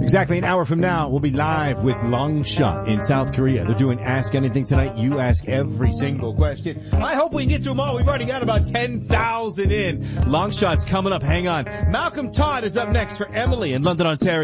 Exactly an hour from now, we'll be live with Longshot in South Korea. They're doing Ask Anything tonight. You ask every single question. I hope we can get to them all. We've already got about 10,000 in. Longshot's coming up. Hang on. Malcolm Todd is up next for Emily in London, Ontario.